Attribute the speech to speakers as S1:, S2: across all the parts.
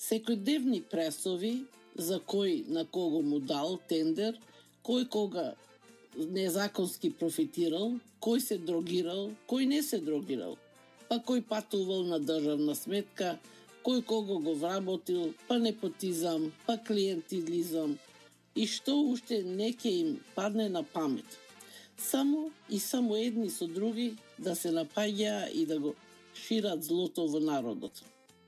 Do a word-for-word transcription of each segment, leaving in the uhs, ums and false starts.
S1: секојдневни пресови за кој на кого му дал тендер, кој кога незаконски профитирал, кој се дрогирал, кој не се дрогирал, па кој патувал на државна сметка, кој кого го вработил, па непотизам, па клиентилизам и што уште не ќе им падне на памет. Само и само едни со други да се напаѓаа и да го шират злото во народот.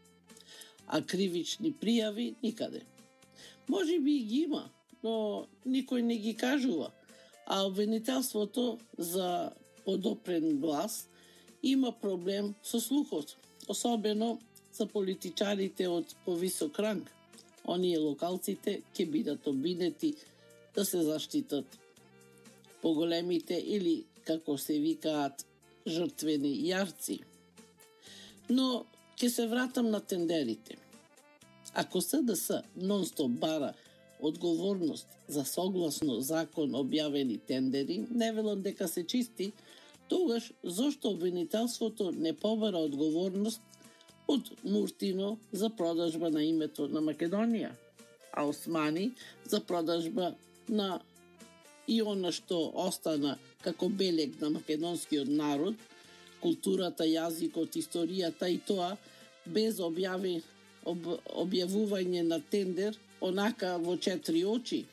S1: А кривични пријави никаде. Може би и ги има, но никој не ги кажува, а обвинителството за подопрен глас има проблем со слухот, особено за политичарите од повисок ранг. Оние локалците ќе бидат обвинети да се заштитат поголемите или, како се викаат, жртвени јарци. Но ќе се вратам на тендерите. Ако СДС нон-стоп бара одговорност за согласно закон објавени тендери, не велам дека се чисти, тогаш зошто обвинителството не побара одговорност од Муртино за продажба на името на Македонија, а Османи за продажба на и она што остана како белег на македонскиот народ, културата, јазикот, историјата и тоа без објави, об, објавување на тендер, онака во четири очи.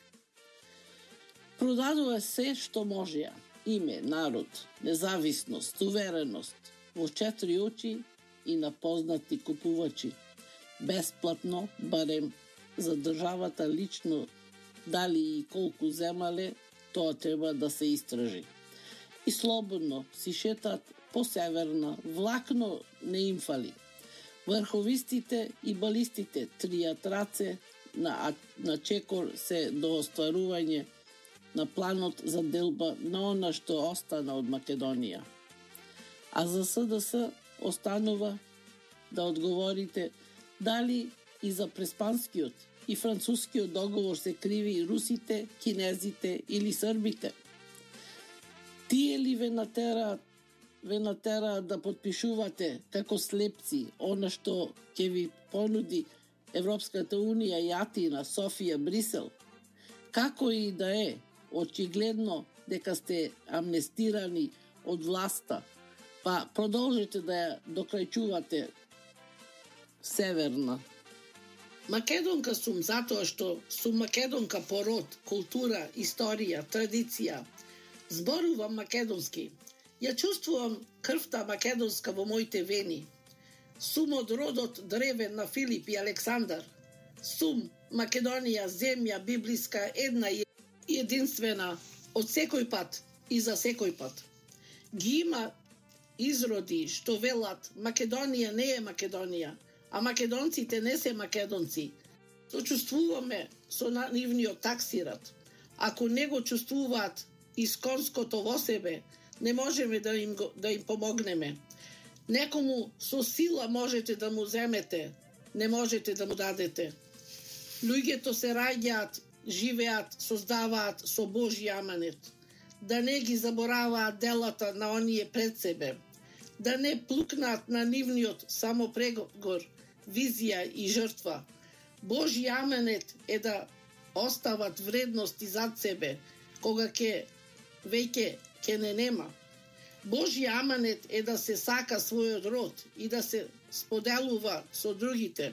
S1: Продадува се што можеа. Име, народ, независност, сувереност, во четири очи и на познати купувачи. Бесплатно, барем за државата лично, дали и колку земале, тоа треба да се истражи. И слободно си шетат по северна, влакно не им фали. Врховистите и балистите тријат раце на, на чекор се до остварување на планот за делба на она што остана од Македонија. А за СДС останува да одговорите дали и за преспанскиот и францускиот договор се криви русите, кинезите или србите. Тие ли ве натераат ве натераат да подпишувате како слепци она што ќе ви понуди Европската Унија и Атина, Софија, Брисел? Како и да е, очигледно дека сте амнестирани од власта, па продолжите да ја докрајчувате северна. Македонка сум затоа што сум македонка по род, култура, историја, традиција. Зборувам македонски. Ја чувствувам крвта македонска во моите вени. Сум од родот древен на Филип и Александар. Сум Македонија, земја библиска, една и единствена, од секој пат и за секој пат. Ги има изроди што велат Македонија не е Македонија, а македонците не се македонци. Сочувствуваме со нивниот таксират. Ако не го чувствуваат исконското во себе, не можеме да им, го, да им помогнеме. Некому со сила можете да му земете, не можете да му дадете. Луѓето се раѓаат, живеат, создаваат со Божји аманет. Да не ги забораваат делата на оние пред себе. Да не плукнат на нивниот самопрегор, визија и жртва. Божји аманет е да остават вредности зад себе, кога ќе веќе ќе не нема. Божји аманет е да се сака својот род и да се споделува со другите.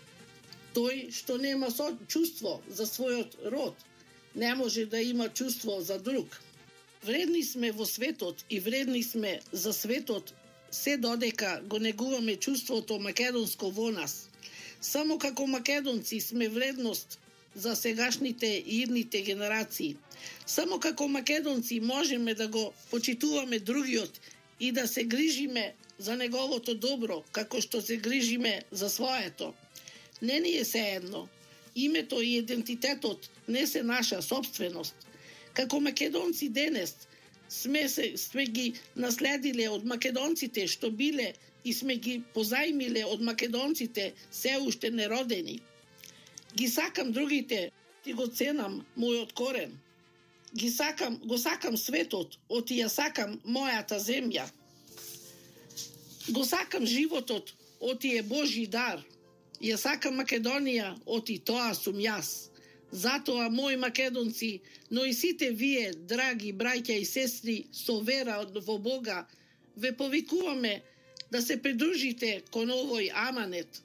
S1: Тој што нема чувство за својот род, не може да има чувство за друг. Вредни сме во светот и вредни сме за светот, се додека го негуваме чувството македонско во нас. Само како македонци сме вредност за сегашните и идните генерации. Само како македонци можеме да го почитуваме другиот и да се грижиме за неговото добро, како што се грижиме за своето. Не ни е сеедно. Името и идентитетот не се наша собственост. Како македонци денес сме, се, сме ги наследиле од македонците што биле и сме ги позајмиле од македонците се уште неродени. Ги сакам другите и го ценам мојот корен. Ги сакам, го сакам светот, оти ја сакам мојата земја. Го сакам животот, оти е Божји дар. Ја сакам Македонија, оти тоа сум јас. Затоа, мои македонци, но и сите вие, драги браќа и сестри, со вера во Бога, ве повикуваме да се придружите кон овој аманет.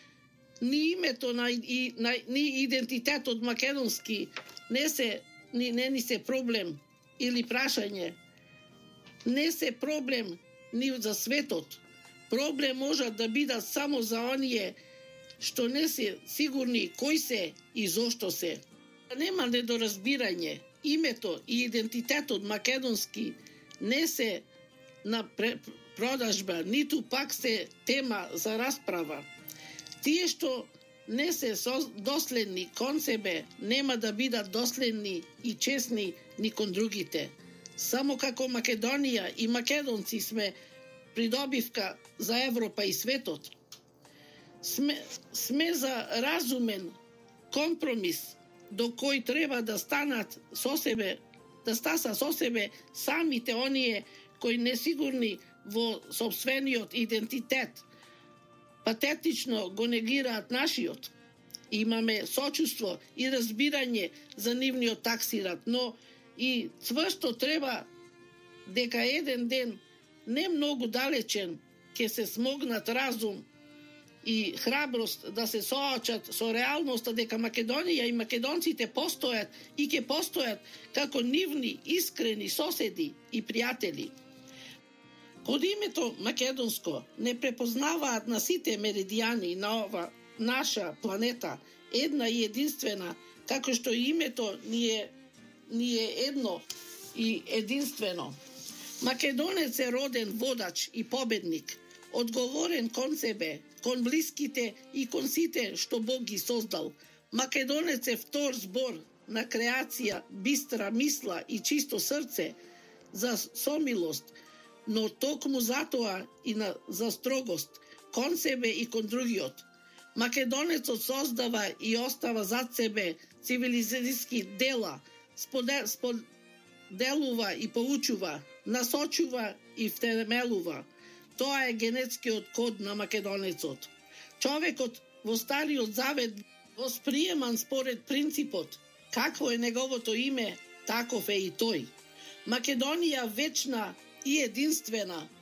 S1: Ни името на, и, на, ни идентитетот македонски не се ни, не ни се проблем или прашање. Не се проблем ни за светот. Проблем може да бидат само за оние што не се сигурни кој се и зошто се. Нема недоразбирање. Името и идентитетот македонски не се на продажба, ниту пак се тема за расправа. Тие што не се доследни кон себе, нема да бидат доследни и честни ни кон другите. Само како Македонија и македонци сме придобивка за Европа и светот. Сме, сме за разумен компромис до кој треба да станат со себе, да стаса со себе самите оние кои несигурни во собствениот идентитет, патетично го негираат нашиот. Имаме сочувство и разбирање за нивниот таксират, но и цврсто треба дека еден ден, не многу далечен, ќе се смогнат разум и храброст да се соочат со реалноста дека Македонија и македонците постојат и ќе постојат како нивни искрени соседи и пријатели. Под името македонско не препознаваат на сите меридијани на ова наша планета една и единствена, како што името ни е, ни е едно и единствено. Македонец е роден водач и победник, одговорен кон себе, кон блиските и кон сите што Бог ги создал. Македонец е втор збор на креација, бистра мисла и чисто срце за сомилост, но токму затоа и на, за строгост кон себе и кон другиот. Македонецот создава и остава зад себе цивилизацијски дела, сподел, споделува и поучува, насочува и втемелува. Тоа е генетскиот код на македонецот. Човекот во Стариот Завет восприеман според принципот какво е неговото име, таков е и тој. Македонија вечна и единствена,